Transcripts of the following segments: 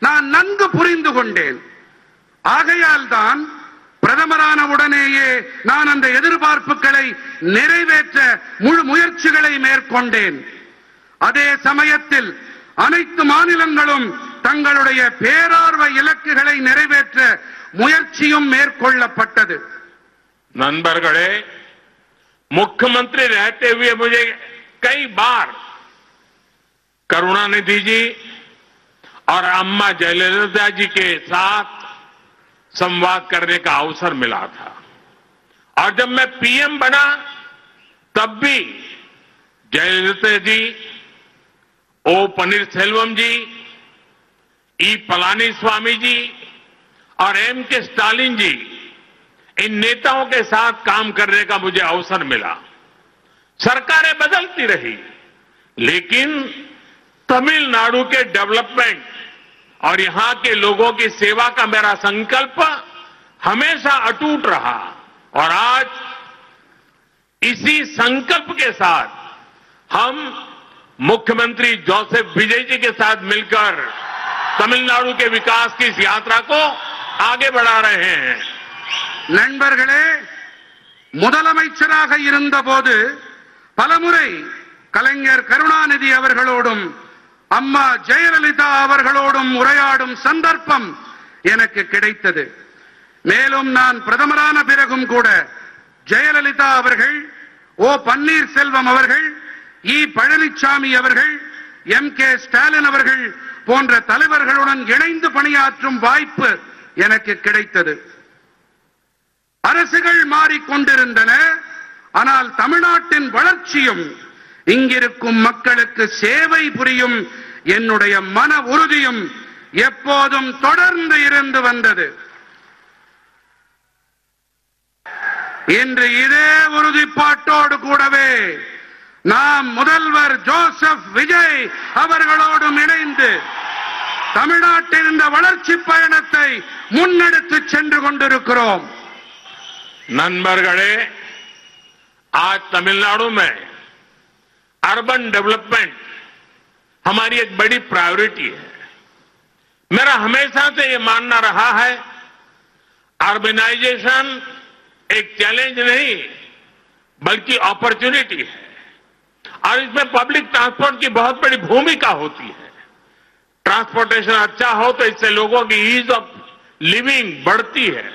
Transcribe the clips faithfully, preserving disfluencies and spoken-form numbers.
நான் நன்கு புரிந்து கொண்டேன். ஆகையால் தான் பிரதமரான உடனேயே நான் அந்த எதிர்பார்ப்புகளை நிறைவேற்ற முழு முயற்சிகளை மேற்கொண்டேன். அதே சமயத்தில் அனைத்து மாநிலங்களும் தங்களுடைய பேரார்வ இலக்குகளை நிறைவேற்ற முயற்சியும் மேற்கொள்ளப்பட்டது. नंदरगढ़े मुख्यमंत्री रहते हुए मुझे कई बार करुणानिधि जी और अम्मा जयललिता जी के साथ संवाद करने का अवसर मिला था और जब मैं पीएम बना तब भी जयललिता जी, ओ पनीरसेल्वम जी, ई पलानीस्वामी जी और एम के स्टालिन जी, इन नेताओं के साथ काम करने का मुझे अवसर मिला। सरकारें बदलती रही, लेकिन तमिलनाडु के डेवलपमेंट और यहां के लोगों की सेवा का मेरा संकल्प हमेशा अटूट रहा और आज इसी संकल्प के साथ हम मुख्यमंत्री जोसेफ विजय जी के साथ मिलकर तमिलनाडु के विकास की इस यात्रा को आगे बढ़ा रहे हैं। நண்பர்களே, முதலமைச்சராக இருந்தபோது பலமுறை கலைஞர் கருணாநிதி அவர்களோடும் அம்மா ஜெயலலிதா அவர்களோடும் உரையாடும் சந்தர்ப்பம் எனக்கு கிடைத்தது. மேலும் நான் பிரதமரான பிறகும் கூட ஜெயலலிதா அவர்கள், ஓ பன்னீர்செல்வம் அவர்கள், இ பழனிசாமி அவர்கள், எம் கே ஸ்டாலின் அவர்கள் போன்ற தலைவர்களுடன் இணைந்து பணியாற்றும் வாய்ப்பு எனக்கு கிடைத்தது. அரசுகள் மாறிக்கொண்டிருந்தன. ஆனால் தமிழ்நாட்டின் வளர்ச்சியும் இங்கிருக்கும் மக்களுக்கு சேவை புரியும் என்னுடைய மன உறுதியும் எப்போதும் தொடர்ந்து இருந்து வந்தது. இன்று இதே உறுதிப்பாட்டோடு கூடவே நாம் முதல்வர் ஜோசப் விஜய் அவர்களோடும் இணைந்து தமிழ்நாட்டின் இந்த வளர்ச்சி பயணத்தை முன்னெடுத்து சென்று கொண்டிருக்கிறோம். नंदरगढ़े आज तमिलनाडु में अर्बन डेवलपमेंट हमारी एक बड़ी प्रायोरिटी है। मेरा हमेशा से ये मानना रहा है, अर्बनाइजेशन एक चैलेंज नहीं बल्कि अपॉर्चुनिटी है और इसमें पब्लिक ट्रांसपोर्ट की बहुत बड़ी भूमिका होती है। ट्रांसपोर्टेशन अच्छा हो तो इससे लोगों की ईज ऑफ लिविंग बढ़ती है।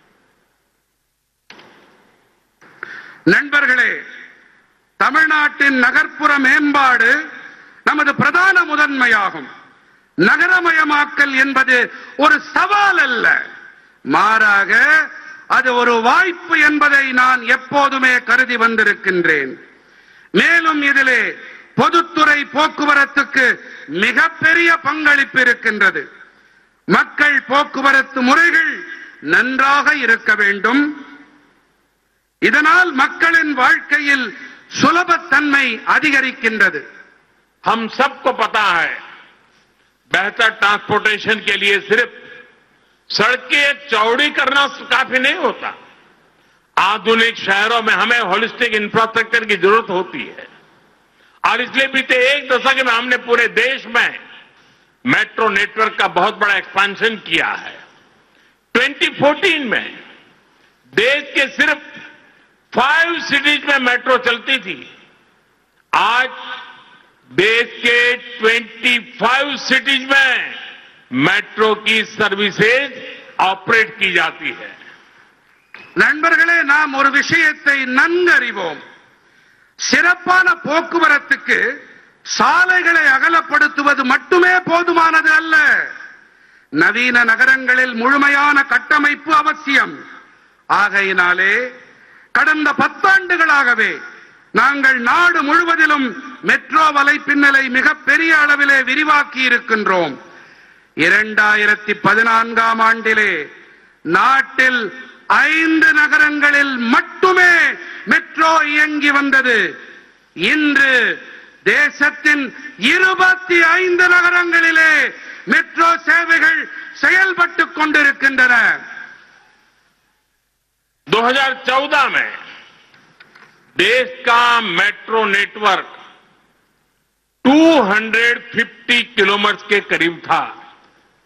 நண்பர்களே, தமிழ்நாட்டின் நகர்ப்புற மேம்பாடு நமது பிரதான முதன்மையாகும். நகரமயமாக்கல் என்பது ஒரு சவால் அல்ல, மாறாக அது ஒரு வாய்ப்பு என்பதை நான் எப்போதுமே கருதி வந்திருக்கின்றேன். மேலும் இதிலே பொதுத்துறை போக்குவரத்துக்கு மிகப்பெரிய பங்களிப்பு இருக்கின்றது. மக்கள் போக்குவரத்து முறைகள் நன்றாக இருக்க வேண்டும். இதனால் மக்களின் வாழ்க்கையில் சுலபத்தன்மை அதிகரிக்கின்றது. हम सबको पता है, बेहतर ट्रांसपोर्टेशन के लिए सिर्फ सड़कें चौड़ी करना काफी नहीं होता। आधुनिक शहरों में हमें होलिस्टिक इंफ्रास्ट्रक्चर की जरूरत होती है और इसलिए बीते एक दशक में हमने पूरे देश में मेट्रो नेटवर्क का बहुत बड़ा एक्सपेंशन किया है। दो हज़ार चौदह में देश के सिर्फ फाइव सिटीज में मेट्रो चलती थी। आज देश के पच्चीस सिटीज में मेट्रो की सर्विसेज ऑपरेट की जाती है। நண்பர்களே, நாம் ஒரு விஷயத்தை நன்கறிவோம். சிறப்பான போக்குவரத்துக்கு சாலைகளை அகலப்படுத்துவது மட்டுமே போதுமானது அல்ல. நவீன நகரங்களில் முழுமையான கட்டமைப்பு அவசியம். ஆகையினாலே கடந்த பத்தாண்டுகளாகவே நாங்கள் நாடு முழுவதிலும் மெட்ரோ வலைப்பின்னலை மிகப்பெரிய அளவிலே விரிவாக்கி இருக்கின்றோம். இரண்டாயிரத்தி பதினான்காம் ஆண்டிலே நாட்டில் ஐந்து நகரங்களில் மட்டுமே மெட்ரோ இயங்கி வந்தது. இன்று தேசத்தின் இருபத்தி ஐந்து நகரங்களிலே மெட்ரோ சேவைகள் செயல்பட்டுக் கொண்டிருக்கின்றன. दो हज़ार चौदह में देश का मेट्रो नेटवर्क दो सौ पचास किलोमीटर के करीब था।